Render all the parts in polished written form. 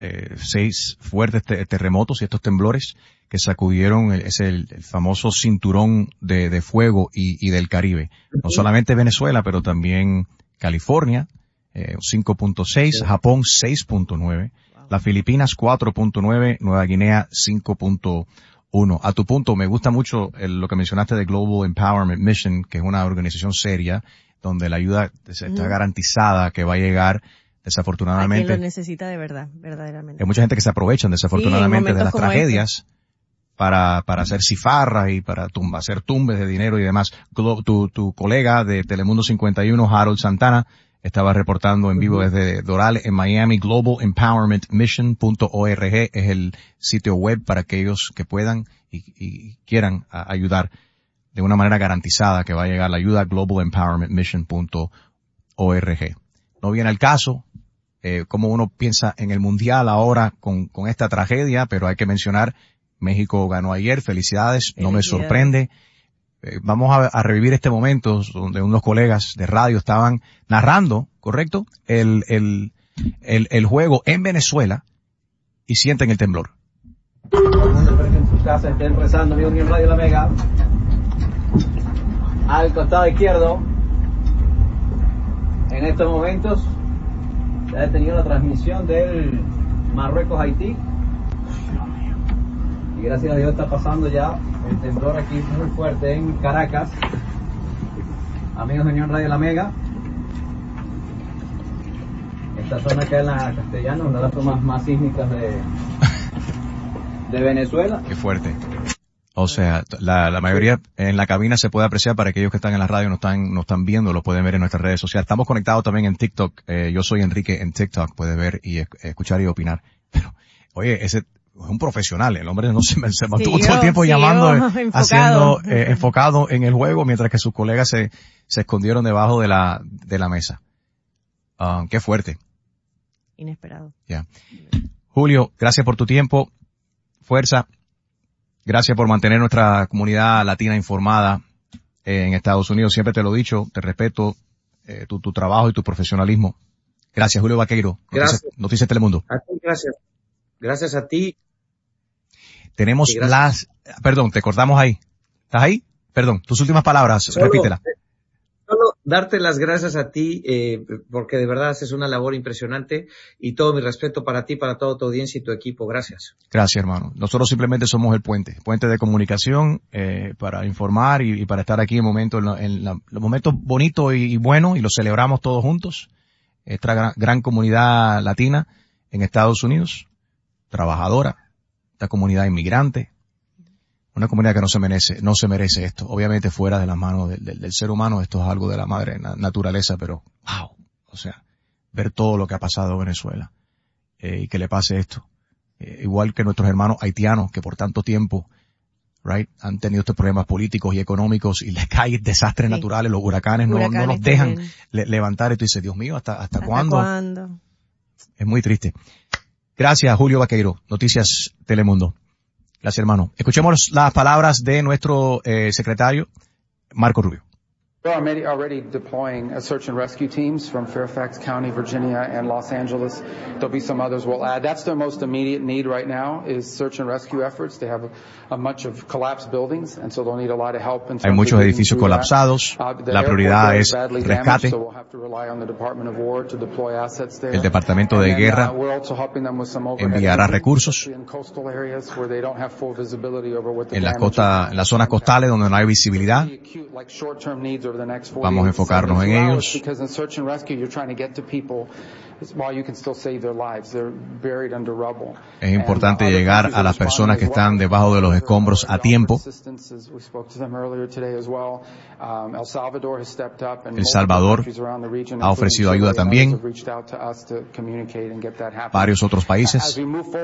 6 fuertes terremotos y estos temblores que sacudieron el famoso cinturón de fuego y del Caribe. No solamente Venezuela, pero también California, 5.6, Japón 6.9, las Filipinas 4.9, Nueva Guinea 5.1. A tu punto, me gusta mucho lo que mencionaste de Global Empowerment Mission, que es una organización seria donde la ayuda está garantizada que va a llegar. Desafortunadamente. A quien lo necesita de verdad, verdaderamente. Hay mucha gente que se aprovechan desafortunadamente de las tragedias para hacer cifarras y para hacer tumbes de dinero y demás. Tu colega de Telemundo 51, Harold Santana, estaba reportando en vivo desde Doral en Miami. globalempowermentmission.org es el sitio web para aquellos que puedan y quieran ayudar de una manera garantizada, que va a llegar la ayuda. globalempowermentmission.org. No viene al caso como uno piensa en el mundial ahora con esta tragedia, pero hay que mencionar, México ganó ayer, felicidades, no me sorprende. Vamos a revivir este momento donde unos colegas de radio estaban narrando, ¿correcto? El juego en Venezuela y sienten el temblor. Todo el mundo espero que en sus casas estén rezando, mi Unión Radio La Mega. Al costado izquierdo, en estos momentos, se ha detenido la transmisión del Marruecos-Haití. Y gracias a Dios está pasando ya el temblor aquí muy fuerte en Caracas. Amigos de Unión Radio La Mega. Esta zona acá en la Castellana, una de las zonas más sísmicas de Venezuela. Qué fuerte. O sea, la mayoría en la cabina se puede apreciar. Para aquellos que están en la radio no están viendo, lo pueden ver en nuestras redes sociales. Estamos conectados también en TikTok. Yo soy Enrique en TikTok, puede ver y escuchar y opinar. Pero, oye, ese es un profesional. El hombre no se mantuvo todo el tiempo llamando, enfocado en el juego, mientras que sus colegas se escondieron debajo de la mesa. Qué fuerte. Inesperado. Ya. Julio, gracias por tu tiempo. Fuerza. Gracias por mantener nuestra comunidad latina informada en Estados Unidos. Siempre te lo he dicho, te respeto tu trabajo y tu profesionalismo. Gracias, Julio Vaqueiro. Noticias Telemundo. A ti, gracias. Gracias a ti. Tenemos perdón, te cortamos ahí. ¿Estás ahí? Perdón, tus últimas palabras, repítela. Solo darte las gracias a ti, porque de verdad haces una labor impresionante, y todo mi respeto para ti, para toda tu audiencia y tu equipo. Gracias. Gracias, hermano. Nosotros simplemente somos el puente de comunicación, para informar y para estar aquí en los momentos bonitos y buenos, y los celebramos todos juntos. Esta gran comunidad latina en Estados Unidos, trabajadora, esta comunidad inmigrante, una comunidad que no se merece esto. Obviamente fuera de las manos del ser humano, esto es algo de la madre naturaleza, pero wow, o sea, ver todo lo que ha pasado en Venezuela, y que le pase esto, igual que nuestros hermanos haitianos que por tanto tiempo, han tenido estos problemas políticos y económicos, y les caen desastres naturales, los huracanes no los dejan levantar, y tú dices, Dios mío, ¿hasta cuándo? Es muy triste. Gracias, Julio Vaqueiro, Noticias Telemundo. Gracias, hermano. Escuchemos las palabras de nuestro secretario, Marco Rubio. We're already deploying search and rescue teams from Fairfax County, Virginia, and Los Angeles. There'll be some others we'll add. That's their most immediate need right now is search and rescue efforts. They have a much of collapsed buildings, and so they'll need a lot of help. Hay muchos edificios colapsados. La prioridad es rescate. El Departamento de Guerra enviará recursos en las zonas costales donde no hay visibilidad. Vamos a enfocarnos en ellos. Es importante llegar a las personas que están debajo de los escombros a tiempo. El Salvador ha ofrecido ayuda también. Varios otros países.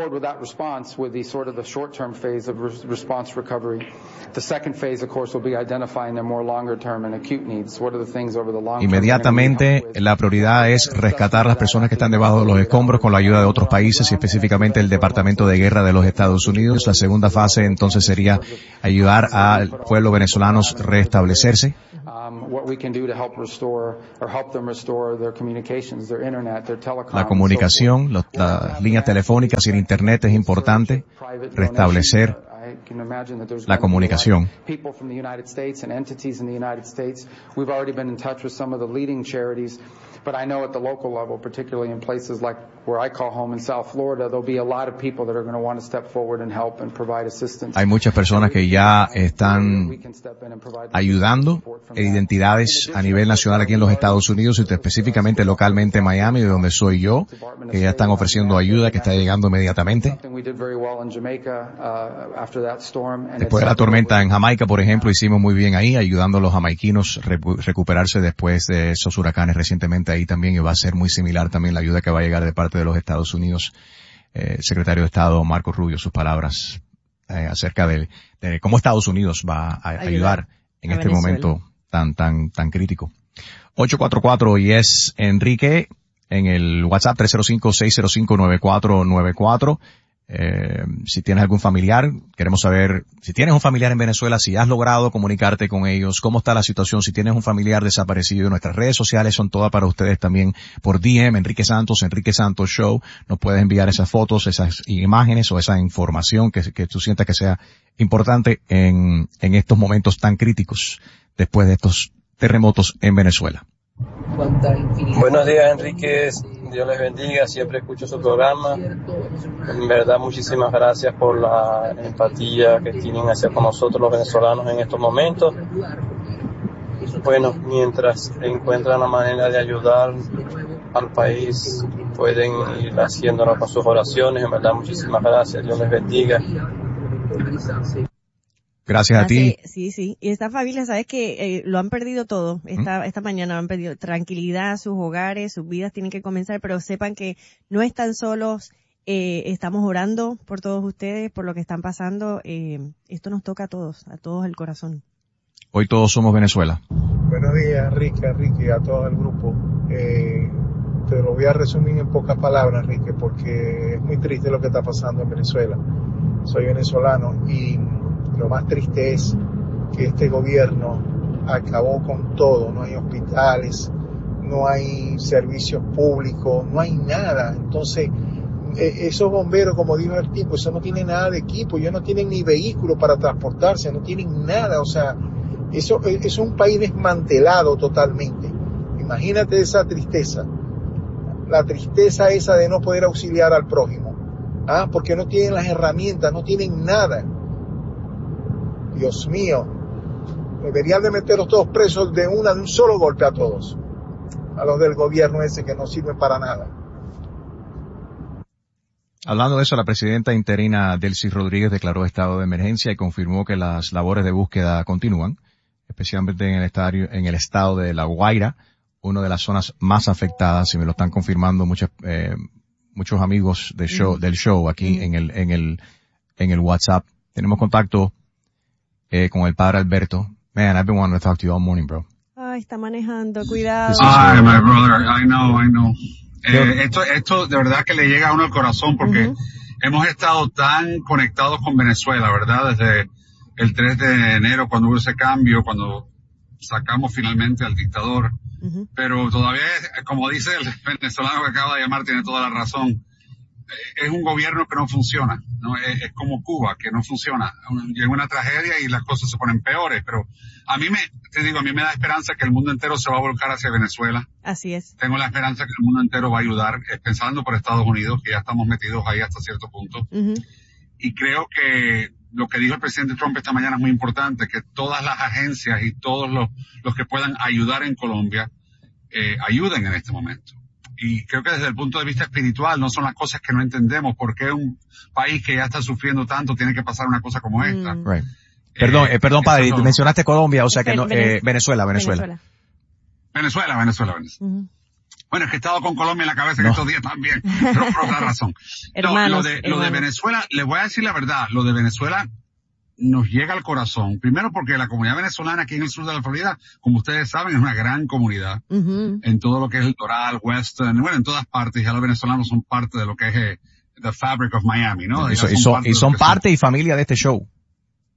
Inmediatamente la prioridad es rescatar a las personas que están debajo de los escombros con la ayuda de otros países y específicamente el Departamento de Guerra de los Estados Unidos. La segunda fase entonces sería ayudar al pueblo venezolano a restablecerse. what we can do to help restore or help them restore their communications, their internet, their telecom. La comunicación, las líneas telefónicas y el internet es importante. Restablecer la comunicación. People from the United States and entities in the United States. We've already been in touch with some of the leading charities, but I know at the local level, particularly in places like where I call home in South Florida, there'll be a lot of people that are going to want to step forward and help and provide assistance. Hay muchas personas que ya están ayudando identidades a nivel nacional aquí en los Estados Unidos y específicamente localmente en Miami, de donde soy yo, que ya están ofreciendo ayuda que está llegando inmediatamente. Después de la tormenta en Jamaica, por ejemplo, hicimos muy bien ahí, ayudando a los jamaiquinos recuperarse después de esos huracanes recientemente ahí también, y va a ser muy similar también la ayuda que va a llegar de parte de los Estados Unidos. Secretario de Estado Marco Rubio, sus palabras acerca de cómo Estados Unidos va a ayudar en este momento tan crítico. 844 y es Enrique en el WhatsApp 305-605-9494. Si tienes algún familiar, queremos saber si tienes un familiar en Venezuela, si has logrado comunicarte con ellos, cómo está la situación, si tienes un familiar desaparecido. Nuestras redes sociales son todas para ustedes también por DM, Enrique Santos Show. Nos puedes enviar esas fotos, esas imágenes o esa información que tú sientas que sea importante en estos momentos tan críticos después de estos terremotos en Venezuela. Buenos días, Enrique. Dios les bendiga. Siempre escucho su programa. En verdad, muchísimas gracias por la empatía que tienen hacia con nosotros los venezolanos en estos momentos. Bueno, mientras encuentran la manera de ayudar al país, pueden ir haciéndolo con sus oraciones. En verdad, muchísimas gracias. Dios les bendiga. Gracias a ti. Sí. Y esta familia, sabes que lo han perdido todo. Esta mañana han perdido tranquilidad, sus hogares, sus vidas tienen que comenzar, pero sepan que no están solos. Estamos orando por todos ustedes, por lo que están pasando. Esto nos toca a todos el corazón. Hoy todos somos Venezuela. Buenos días, Enrique, a todo el grupo. Te lo voy a resumir en pocas palabras, Enrique, porque es muy triste lo que está pasando en Venezuela. Soy venezolano y lo más triste es que este gobierno acabó con todo. No hay hospitales, no hay servicios públicos, no hay nada. Entonces, esos bomberos, como dijo el tipo, eso no tienen nada de equipo, ellos no tienen ni vehículo para transportarse, no tienen nada. O sea, eso es un país desmantelado totalmente. Imagínate esa tristeza, la tristeza esa de no poder auxiliar al prójimo, porque no tienen las herramientas, no tienen nada. Dios mío, deberían de meterlos todos presos de un solo golpe a todos, a los del gobierno ese que no sirven para nada. Hablando de eso, la presidenta interina Delcy Rodríguez declaró estado de emergencia y confirmó que las labores de búsqueda continúan, especialmente en el estado de La Guaira, una de las zonas más afectadas, y me lo están confirmando muchos amigos del show aquí en el WhatsApp. Tenemos contacto con el padre Alberto. Man, I've been wanting to talk to you all morning, bro. Ay, está manejando, cuidado. Ay, my brother, I know. Esto de verdad que le llega a uno al corazón porque hemos estado tan conectados con Venezuela, ¿verdad? Desde el 3 de enero, cuando hubo ese cambio, cuando sacamos finalmente al dictador. Pero todavía, como dice el venezolano que acaba de llamar, tiene toda la razón. Es un gobierno que no funciona, ¿no? Es como Cuba, que no funciona. Llega una tragedia y las cosas se ponen peores, pero a mí me da esperanza que el mundo entero se va a volcar hacia Venezuela. Así es. Tengo la esperanza que el mundo entero va a ayudar, pensando por Estados Unidos, que ya estamos metidos ahí hasta cierto punto. Y creo que lo que dijo el presidente Trump esta mañana es muy importante, que todas las agencias y todos los que puedan ayudar en Colombia, ayuden en este momento. Y creo que desde el punto de vista espiritual no son las cosas que no entendemos. ¿Por qué un país que ya está sufriendo tanto tiene que pasar una cosa como esta? Right. Perdón, padre, mencionaste Colombia, o sea que no, Venezuela. Venezuela. Bueno, es que he estado con Colombia en la cabeza en estos días también, pero por otra razón. Lo de Venezuela, les voy a decir la verdad, lo de Venezuela nos llega al corazón. Primero porque la comunidad venezolana aquí en el sur de la Florida, como ustedes saben, es una gran comunidad en todo lo que es el Doral, Western, bueno, en todas partes. Ya los venezolanos son parte de lo que es the fabric of Miami, ¿no? Y son parte y familia de este show.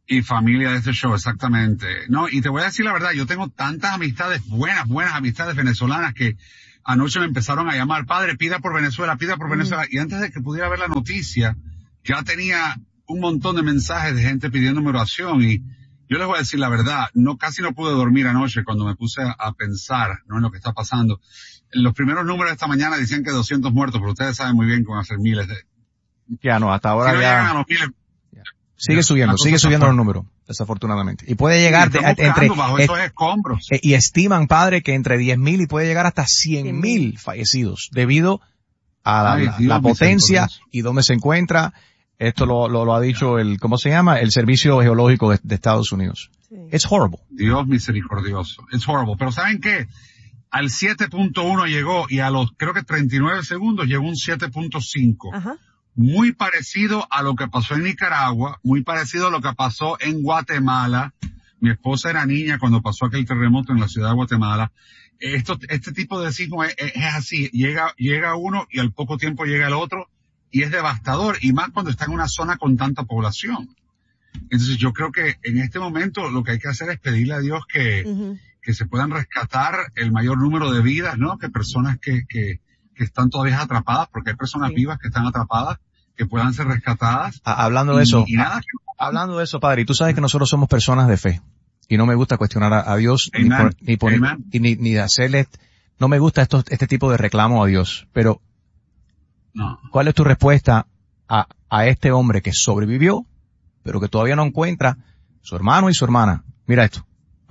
Y familia de este show, exactamente. No, y te voy a decir la verdad, yo tengo tantas amistades, buenas amistades venezolanas que anoche me empezaron a llamar, padre, pida por Venezuela. Y antes de que pudiera ver la noticia, ya tenía un montón de mensajes de gente pidiéndome oración. Y yo les voy a decir la verdad, casi no pude dormir anoche cuando me puse a pensar, ¿no?, en lo que está pasando. Los primeros números de esta mañana decían que 200 muertos, pero ustedes saben muy bien que van a ser miles de... Ya no, hasta ahora si no ya... llegan a los miles, sigue subiendo los números, desafortunadamente. Y puede llegar bajo esos escombros. Y estiman, padre, que entre 10,000 y puede llegar hasta 100,000 fallecidos debido a la potencia y dónde se encuentra. Esto lo ha dicho ¿cómo se llama? El Servicio Geológico de Estados Unidos. Sí. It's horrible. Dios misericordioso. It's horrible. Pero ¿saben qué? Al 7.1 llegó y a los, creo que 39 segundos llegó un 7.5. Ajá. Muy parecido a lo que pasó en Nicaragua, muy parecido a lo que pasó en Guatemala. Mi esposa era niña cuando pasó aquel terremoto en la ciudad de Guatemala. Este tipo de sismo es así, llega uno y al poco tiempo llega el otro y es devastador, y más cuando está en una zona con tanta población. Entonces yo creo que en este momento lo que hay que hacer es pedirle a Dios que se puedan rescatar el mayor número de vidas, ¿no? Que personas que están todavía atrapadas, porque hay personas vivas que están atrapadas, que puedan ser rescatadas. Hablando de eso, padre, y tú sabes que nosotros somos personas de fe, y no me gusta cuestionar a Dios, ni hacerle, no me gusta este tipo de reclamo a Dios, pero ¿cuál es tu respuesta a este hombre que sobrevivió, pero que todavía no encuentra su hermano y su hermana? Mira esto.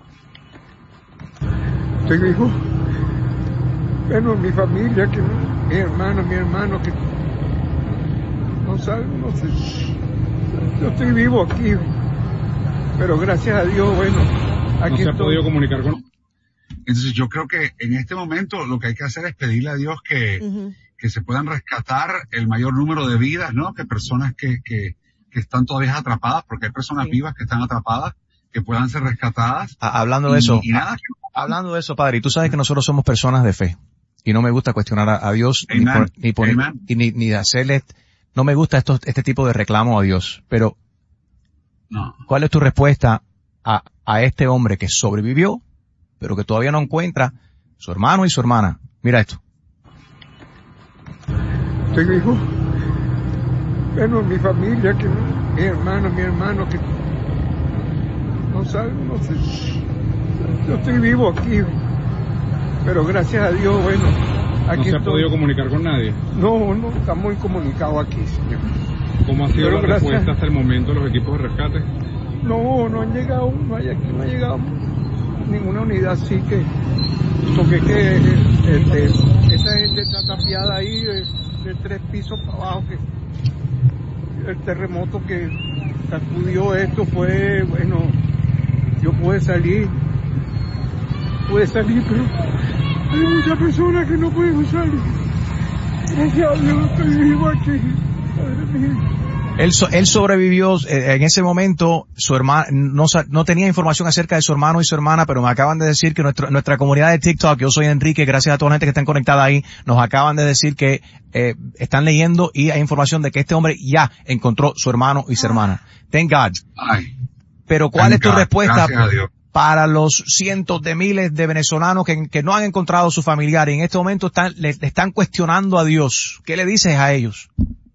Tengo hijos. Bueno, mi familia, mi hermano, que no sabe, no sé. Yo estoy vivo aquí, pero gracias a Dios, bueno, aquí no se ha podido comunicar con... Entonces yo creo que en este momento lo que hay que hacer es pedirle a Dios que se puedan rescatar el mayor número de vidas, ¿no? Que personas que están todavía atrapadas, porque hay personas vivas que están atrapadas, que puedan ser rescatadas. Hablando de eso, padre, y tú sabes que nosotros somos personas de fe, y no me gusta cuestionar a Dios, ni hacerle, no me gusta este tipo de reclamo a Dios, pero ¿cuál es tu respuesta a este hombre que sobrevivió, pero que todavía no encuentra su hermano y su hermana? Mira esto. Tengo hijos. Bueno, mi familia, mi hermano, que no sabe, no sé. Yo estoy vivo aquí, pero gracias a Dios, bueno, aquí ¿no se ha podido comunicar con nadie? No, estamos incomunicados aquí, señor. ¿Cómo ha sido la respuesta hasta el momento de los equipos de rescate? No han llegado, no ha llegado ninguna unidad, así que, porque esa gente está tapiada ahí de 3 pisos para abajo, que el terremoto que sacudió esto fue, bueno, yo pude salir, pero hay muchas personas que no pueden salir. Gracias a Dios estoy vivo aquí, Padre mío. Él sobrevivió, en ese momento su hermana, no tenía información acerca de su hermano y su hermana, pero me acaban de decir que nuestra comunidad de TikTok, yo soy Enrique, gracias a toda la gente que está conectada ahí, nos acaban de decir que están leyendo y hay información de que este hombre ya encontró su hermano y su hermana. Thank God. Pero ¿cuál es tu respuesta para los cientos de miles de venezolanos que no han encontrado a su familiar y en este momento le están cuestionando a Dios? ¿Qué le dices a ellos?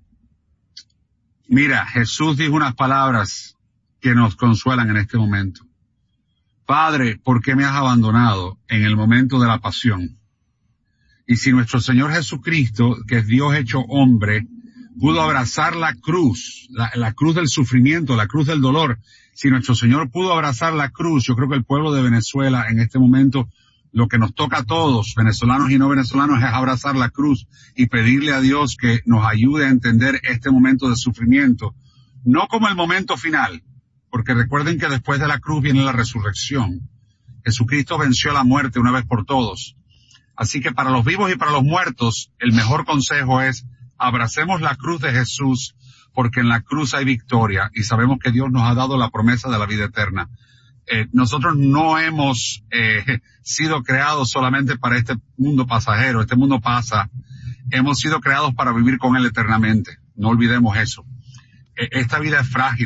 Mira, Jesús dijo unas palabras que nos consuelan en este momento. Padre, ¿por qué me has abandonado en el momento de la pasión? Y si nuestro Señor Jesucristo, que es Dios hecho hombre, pudo abrazar la cruz, la cruz del sufrimiento, la cruz del dolor, si nuestro Señor pudo abrazar la cruz, yo creo que el pueblo de Venezuela en este momento, lo que nos toca a todos, venezolanos y no venezolanos, es abrazar la cruz y pedirle a Dios que nos ayude a entender este momento de sufrimiento, no como el momento final, porque recuerden que después de la cruz viene la resurrección. Jesucristo venció la muerte una vez por todos. Así que para los vivos y para los muertos, el mejor consejo es abracemos la cruz de Jesús, porque en la cruz hay victoria y sabemos que Dios nos ha dado la promesa de la vida eterna. Nosotros no hemos sido creados solamente para este mundo pasajero, este mundo pasa. Hemos sido creados para vivir con Él eternamente. No olvidemos eso. Esta vida es frágil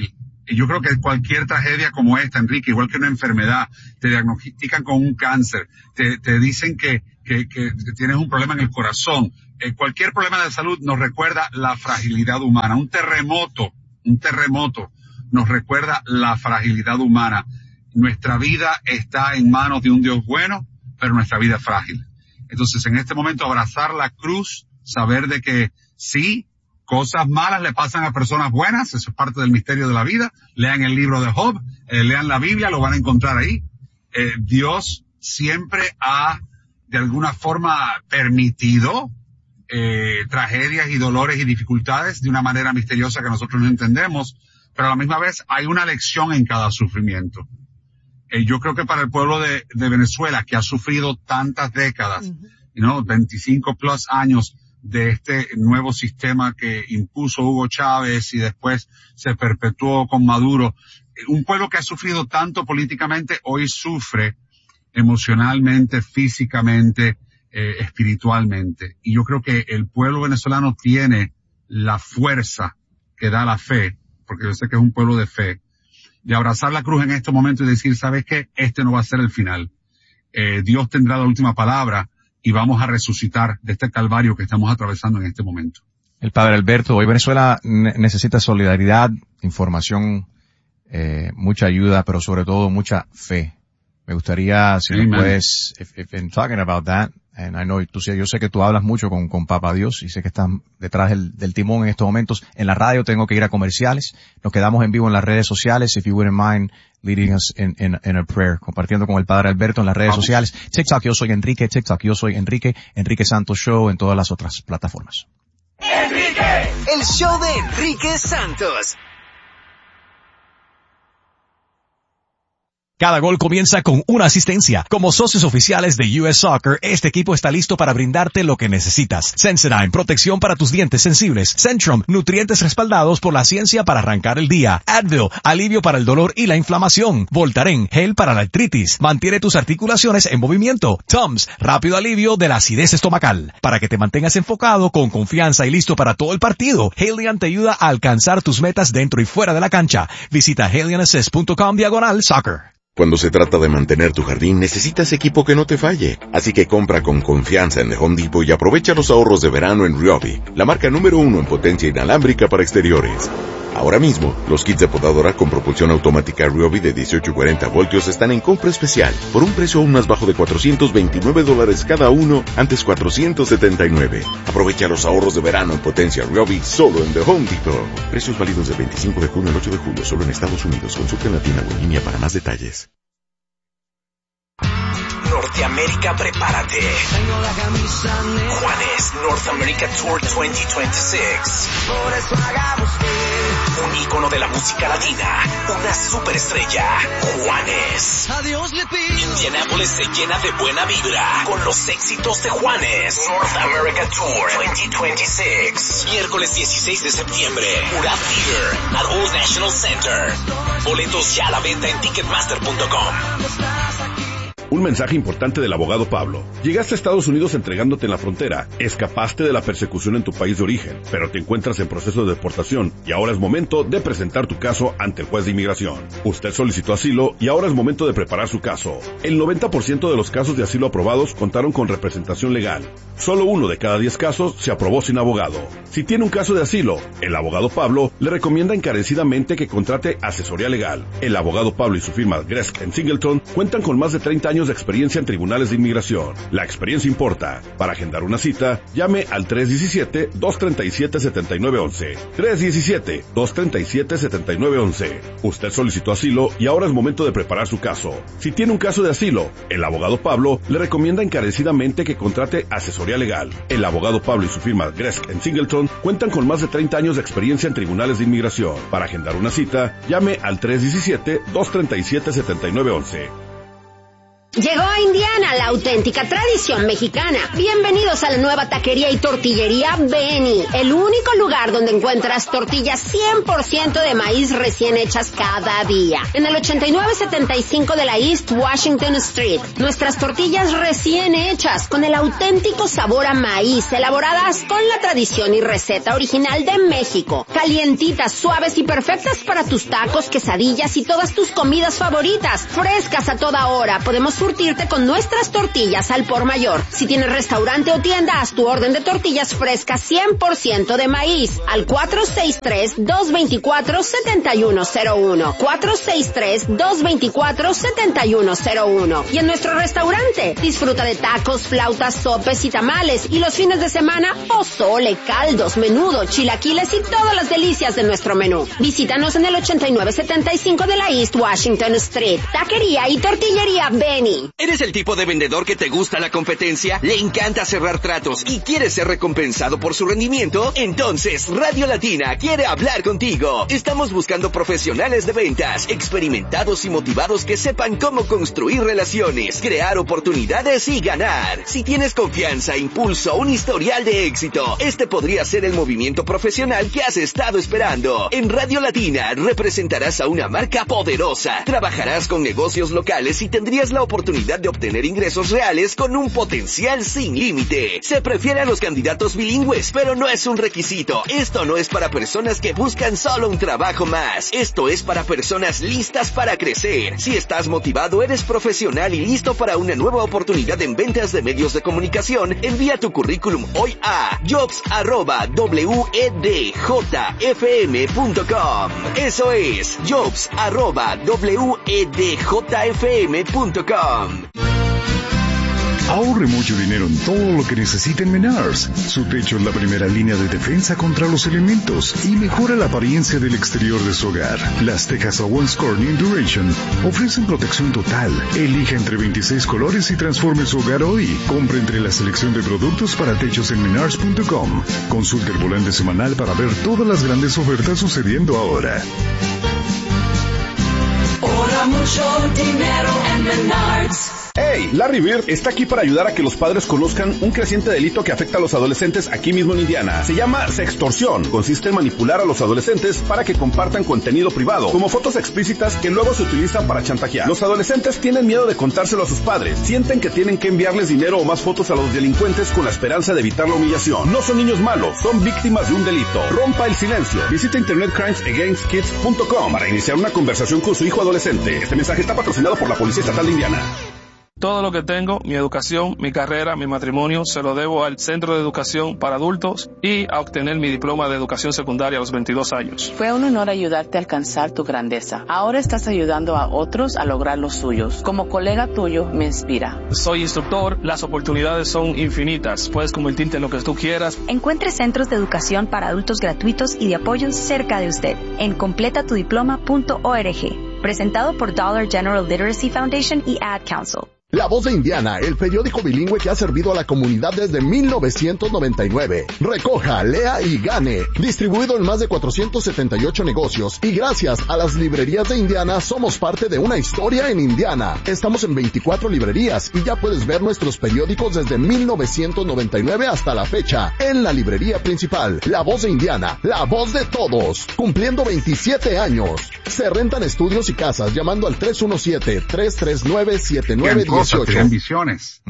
Y yo creo que cualquier tragedia como esta, Enrique, igual que una enfermedad, te diagnostican con un cáncer, te dicen que tienes un problema en el corazón. Cualquier problema de salud nos recuerda la fragilidad humana. Un terremoto nos recuerda la fragilidad humana. Nuestra vida está en manos de un Dios bueno, pero nuestra vida es frágil. Entonces, en este momento, abrazar la cruz, saber de que sí, cosas malas le pasan a personas buenas, eso es parte del misterio de la vida. Lean el libro de Job, lean la Biblia, lo van a encontrar ahí. Dios siempre ha, de alguna forma, permitido tragedias y dolores y dificultades de una manera misteriosa que nosotros no entendemos, pero a la misma vez hay una lección en cada sufrimiento. Yo creo que para el pueblo de Venezuela, que ha sufrido tantas décadas, 25 plus años de este nuevo sistema que impuso Hugo Chávez y después se perpetuó con Maduro, un pueblo que ha sufrido tanto políticamente, hoy sufre emocionalmente, físicamente, espiritualmente. Y yo creo que el pueblo venezolano tiene la fuerza que da la fe, porque yo sé que es un pueblo de fe, de abrazar la cruz en este momento y decir, ¿sabes qué? Este no va a ser el final. Dios tendrá la última palabra y vamos a resucitar de este calvario que estamos atravesando en este momento. El padre Alberto, hoy Venezuela necesita solidaridad, información, mucha ayuda, pero sobre todo mucha fe. Me gustaría, si nos puedes, if talking about that, and I know, yo sé que tú hablas mucho con Papá Dios y sé que estás detrás del timón en estos momentos. En la radio tengo que ir a comerciales. Nos quedamos en vivo en las redes sociales. If you wouldn't mind leading us in a prayer, compartiendo con el Padre Alberto en las redes sociales. TikTok, yo soy Enrique. TikTok, yo soy Enrique. Enrique Santos Show en todas las otras plataformas. ¡Enrique! El show de Enrique Santos. Cada gol comienza con una asistencia. Como socios oficiales de US Soccer, este equipo está listo para brindarte lo que necesitas. Sensodyne, protección para tus dientes sensibles. Centrum, nutrientes respaldados por la ciencia para arrancar el día. Advil, alivio para el dolor y la inflamación. Voltaren, gel para la artritis. Mantiene tus articulaciones en movimiento. Tums, rápido alivio de la acidez estomacal. Para que te mantengas enfocado, con confianza y listo para todo el partido, Halion te ayuda a alcanzar tus metas dentro y fuera de la cancha. Visita halionassist.com/soccer. Cuando se trata de mantener tu jardín, necesitas equipo que no te falle. Así que compra con confianza en The Home Depot y aprovecha los ahorros de verano en Ryobi, la marca número 1 en potencia inalámbrica para exteriores. Ahora mismo, los kits de podadora con propulsión automática Ryobi de 18 y 40 voltios están en compra especial, por un precio aún más bajo de $429 cada uno, antes $479. Aprovecha los ahorros de verano en potencia Ryobi solo en The Home Depot. Precios válidos del 25 de junio al 8 de julio, solo en Estados Unidos. Consulta en la tienda o en línea para más detalles. Norteamérica, prepárate. Juanes North America Tour 2026. Por eso hagamos un ícono de la música latina, una superestrella, Juanes. Adiós le pido. Indianápolis se llena de buena vibra con los éxitos de Juanes. North America Tour 2026. Miércoles 16 de septiembre, Murat Theater at Old National Center. Boletos ya a la venta en Ticketmaster.com. Un mensaje importante del abogado Pablo. Llegaste a Estados Unidos entregándote en la frontera, escapaste de la persecución en tu país de origen, pero te encuentras en proceso de deportación y ahora es momento de presentar tu caso ante el juez de inmigración. Usted solicitó asilo y ahora es momento de preparar su caso. El 90% de los casos de asilo aprobados contaron con representación legal. Solo 1 de cada 10 casos se aprobó sin abogado. Si tiene un caso de asilo, el abogado Pablo le recomienda encarecidamente que contrate asesoría legal. El abogado Pablo y su firma Gresk & Singleton cuentan con más de 30 años de experiencia en tribunales de inmigración. La experiencia importa. Para agendar una cita, llame al 317-237-7911. 317-237-7911. Usted solicitó asilo y ahora es momento de preparar su caso. Si tiene un caso de asilo, el abogado Pablo le recomienda encarecidamente que contrate asesoría legal. El abogado Pablo y su firma Gresk & Singleton cuentan con más de 30 años de experiencia en tribunales de inmigración. Para agendar una cita, llame al 317-237-7911. Llegó a Indiana la auténtica tradición mexicana. Bienvenidos a la nueva taquería y tortillería Benny, el único lugar donde encuentras tortillas 100% de maíz recién hechas cada día. En el 8975 de la East Washington Street. Nuestras tortillas recién hechas, con el auténtico sabor a maíz, elaboradas con la tradición y receta original de México. Calientitas, suaves y perfectas para tus tacos, quesadillas y todas tus comidas favoritas. Frescas a toda hora. Podemos surtirte con nuestras tortillas al por mayor. Si tienes restaurante o tienda, haz tu orden de tortillas frescas 100% de maíz al 463-224-7101. 463-224-7101. Y en nuestro restaurante, disfruta de tacos, flautas, sopes y tamales. Y los fines de semana, pozole, caldos, menudo, chilaquiles y todas las delicias de nuestro menú. Visítanos en el 8975 de la East Washington Street. Taquería y tortillería Benny. ¿Eres el tipo de vendedor que te gusta la competencia? ¿Le encanta cerrar tratos y quieres ser recompensado por su rendimiento? Entonces, Radio Latina quiere hablar contigo. Estamos buscando profesionales de ventas, experimentados y motivados que sepan cómo construir relaciones, crear oportunidades y ganar. Si tienes confianza, impulso, un historial de éxito, este podría ser el movimiento profesional que has estado esperando. En Radio Latina representarás a una marca poderosa, trabajarás con negocios locales y tendrías la oportunidad de obtener ingresos reales con un potencial sin límite. Se prefiere a los candidatos bilingües, pero no es un requisito. Esto no es para personas que buscan solo un trabajo más. Esto es para personas listas para crecer. Si estás motivado, eres profesional y listo para una nueva oportunidad en ventas de medios de comunicación, envía tu currículum hoy a jobs@wedjfm.com. Eso es jobs@wedjfm.com. Ahorre mucho dinero en todo lo que necesita en Menards. Su techo es la primera línea de defensa contra los elementos y mejora la apariencia del exterior de su hogar. Las tejas Owens Corning Duration ofrecen protección total. Elija entre 26 colores y transforme su hogar hoy. Compre entre la selección de productos para techos en menards.com. Consulte el volante semanal para ver todas las grandes ofertas sucediendo ahora. Ahorra mucho dinero en Menards. Hey, Larry Bird está aquí para ayudar a que los padres conozcan un creciente delito que afecta a los adolescentes aquí mismo en Indiana. Se llama sextorsión. Consiste en manipular a los adolescentes para que compartan contenido privado, como fotos explícitas que luego se utilizan para chantajear. Los adolescentes tienen miedo de contárselo a sus padres. Sienten que tienen que enviarles dinero o más fotos a los delincuentes con la esperanza de evitar la humillación. No son niños malos, son víctimas de un delito. Rompa el silencio. Visita internetcrimesagainstkids.com para iniciar una conversación con su hijo adolescente. Este mensaje está patrocinado por la Policía Estatal de Indiana. Todo lo que tengo, mi educación, mi carrera, mi matrimonio, se lo debo al Centro de Educación para Adultos y a obtener mi diploma de educación secundaria a los 22 años. Fue un honor ayudarte a alcanzar tu grandeza. Ahora estás ayudando a otros a lograr los suyos. Como colega tuyo, me inspira. Soy instructor, las oportunidades son infinitas. Puedes convertirte en lo que tú quieras. Encuentre centros de educación para adultos gratuitos y de apoyo cerca de usted en completatudiploma.org. Presentado por Dollar General Literacy Foundation y Ad Council. La Voz de Indiana, el periódico bilingüe que ha servido a la comunidad desde 1999. Recoja, lea y gane. Distribuido en más de 478 negocios. Y gracias a las librerías de Indiana, somos parte de una historia en Indiana. Estamos en 24 librerías y ya puedes ver nuestros periódicos desde 1999 hasta la fecha. En la librería principal, La Voz de Indiana, la voz de todos. Cumpliendo 27 años. Se rentan estudios y casas llamando al 317-339-7918. Tenían visiones.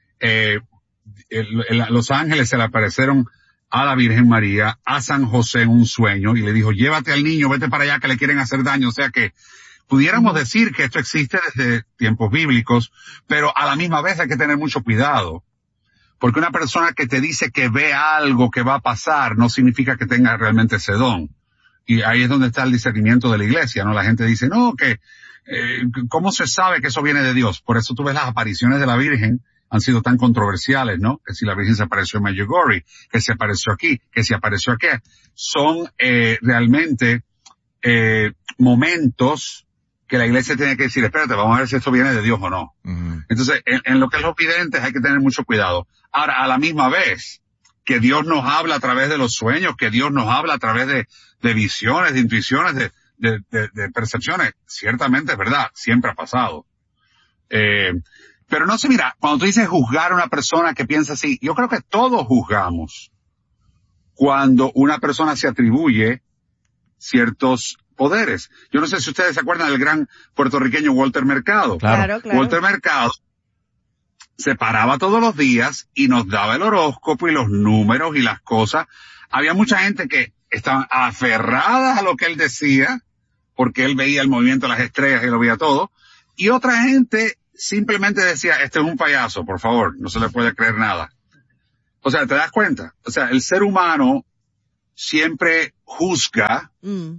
Los ángeles se le aparecieron a la Virgen María, a San José en un sueño y le dijo, llévate al niño, vete para allá que le quieren hacer daño. O sea que pudiéramos decir que esto existe desde tiempos bíblicos, pero a la misma vez hay que tener mucho cuidado. Porque una persona que te dice que ve algo que va a pasar no significa que tenga realmente ese don. Y ahí es donde está el discernimiento de la iglesia, ¿no? La gente dice, no, que ¿cómo se sabe que eso viene de Dios? Por eso tú ves las apariciones de la Virgen han sido tan controversiales, ¿no? Que si la Virgen se apareció en Medjugorje, que se apareció aquí, que se apareció aquí. Son realmente momentos que la iglesia tiene que decir, espérate, vamos a ver si esto viene de Dios o no. Entonces, en lo que es los videntes hay que tener mucho cuidado. Ahora, a la misma vez, que Dios nos habla a través de los sueños, que Dios nos habla a través de visiones, de intuiciones, de percepciones, ciertamente es verdad, siempre ha pasado. Pero no sé, mira, cuando tú dices juzgar a una persona que piensa así, yo creo que todos juzgamos cuando una persona se atribuye ciertos poderes. Yo no sé si ustedes se acuerdan del gran puertorriqueño Walter Mercado. Claro. Walter Mercado se paraba todos los días y nos daba el horóscopo y los números y las cosas. Había mucha gente que estaban aferradas a lo que él decía, porque él veía el movimiento de las estrellas y lo veía todo, y otra gente simplemente decía, este es un payaso, por favor, no se le puede creer nada. O sea, ¿te das cuenta? O sea, el ser humano siempre juzga,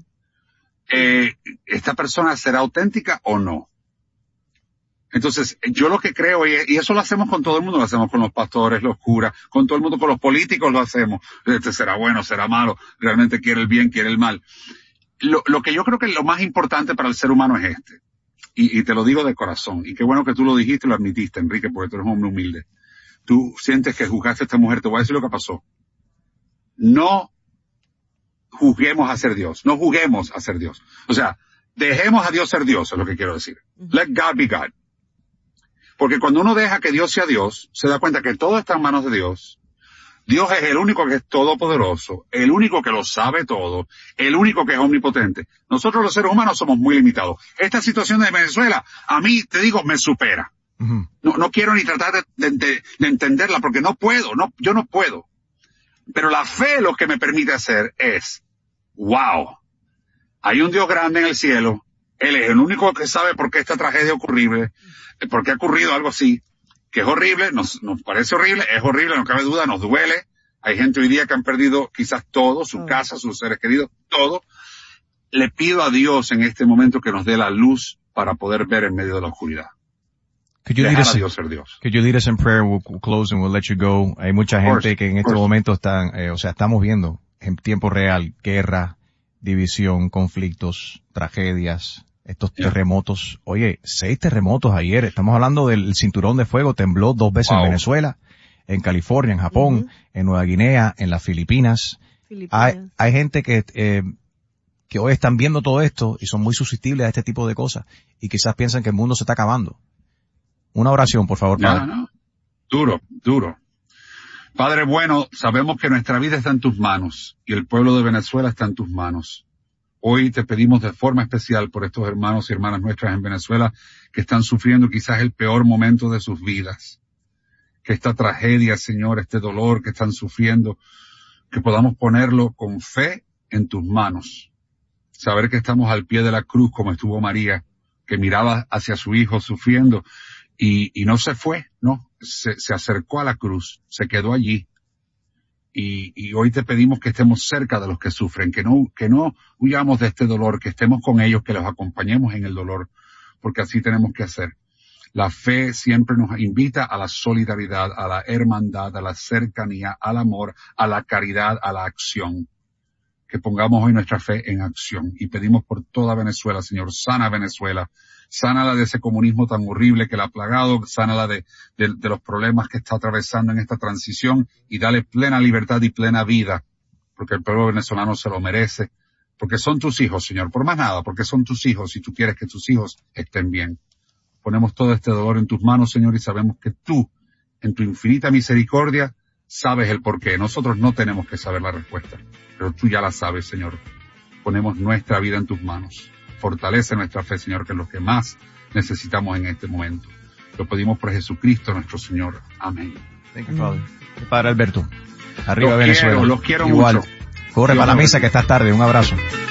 ¿esta persona será auténtica o no? Entonces, yo lo que creo, y eso lo hacemos con todo el mundo, lo hacemos con los pastores, los curas, con todo el mundo, con los políticos lo hacemos. Este será bueno, será malo, realmente quiere el bien, quiere el mal. Lo que yo creo que lo más importante para el ser humano es este. Y te lo digo de corazón. Y qué bueno que tú lo dijiste y lo admitiste, Enrique, porque tú eres un hombre humilde. Tú sientes que juzgaste a esta mujer, te voy a decir lo que pasó. No juzguemos a ser Dios. No juguemos a ser Dios. O sea, dejemos a Dios ser Dios, es lo que quiero decir. Let God be God. Porque cuando uno deja que Dios sea Dios, se da cuenta que todo está en manos de Dios. Dios es el único que es todopoderoso, el único que lo sabe todo, el único que es omnipotente. Nosotros los seres humanos somos muy limitados. Esta situación de Venezuela, a mí, te digo, me supera. No quiero ni tratar de entenderla porque no puedo, yo no puedo. Pero la fe lo que me permite hacer es, wow, hay un Dios grande en el cielo, Él es el único que sabe por qué esta tragedia ocurrible, por qué ha ocurrido algo así, que es horrible, nos parece horrible, es horrible, no cabe duda, nos duele. Hay gente hoy día que han perdido quizás todo, su casa, sus seres queridos, todo. Le pido a Dios en este momento que nos dé la luz para poder ver en medio de la oscuridad. Dejar a Dios ser Dios. Could you lead us in prayer? We'll close and we'll let you go. Hay mucha gente que en este momento están, estamos viendo en tiempo real guerra, división, conflictos, tragedias, estos terremotos. Oye, 6 terremotos ayer. Estamos hablando del cinturón de fuego. Tembló 2 veces en Venezuela, en California, en Japón, en Nueva Guinea, en las Filipinas. Hay gente que hoy están viendo todo esto y son muy susceptibles a este tipo de cosas y quizás piensan que el mundo se está acabando. Una oración, por favor, Padre. No. Duro. Padre bueno, sabemos que nuestra vida está en tus manos y el pueblo de Venezuela está en tus manos. Hoy te pedimos de forma especial por estos hermanos y hermanas nuestras en Venezuela que están sufriendo quizás el peor momento de sus vidas. Que esta tragedia, Señor, este dolor que están sufriendo, que podamos ponerlo con fe en tus manos. Saber que estamos al pie de la cruz como estuvo María, que miraba hacia su hijo sufriendo y no se fue, ¿no? Se acercó a la cruz, se quedó allí. Y hoy te pedimos que estemos cerca de los que sufren, que no huyamos de este dolor, que estemos con ellos, que los acompañemos en el dolor, porque así tenemos que hacer. La fe siempre nos invita a la solidaridad, a la hermandad, a la cercanía, al amor, a la caridad, a la acción. Que pongamos hoy nuestra fe en acción y pedimos por toda Venezuela, Señor, sana Venezuela, sánala de ese comunismo tan horrible que la ha plagado, sánala de los problemas que está atravesando en esta transición y dale plena libertad y plena vida, porque el pueblo venezolano se lo merece, porque son tus hijos, Señor, por más nada, porque son tus hijos y tú quieres que tus hijos estén bien. Ponemos todo este dolor en tus manos, Señor, y sabemos que tú, en tu infinita misericordia, sabes el porqué. Nosotros no tenemos que saber la respuesta, pero tú ya la sabes, Señor. Ponemos nuestra vida en tus manos. Fortalece nuestra fe, Señor, que es lo que más necesitamos en este momento. Lo pedimos por Jesucristo nuestro Señor. Amén. Thank you, Father. Padre Alberto, arriba Venezuela. Los quiero igual. Mucho. Corre para la misa que estás tarde. Un abrazo.